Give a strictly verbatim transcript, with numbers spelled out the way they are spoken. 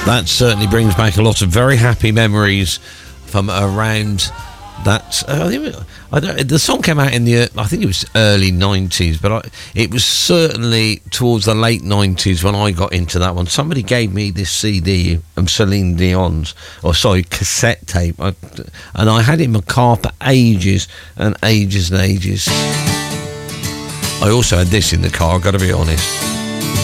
That certainly brings back a lot of very happy memories from around that. Uh, I think it, I don't, the song came out in the, I think it was early nineties, but I, it was certainly towards the late nineties when I got into that one. Somebody gave me this C D of Celine Dion's, or sorry, cassette tape, I, and I had it in my car for ages and ages and ages. I also had this in the car, I've got to be honest.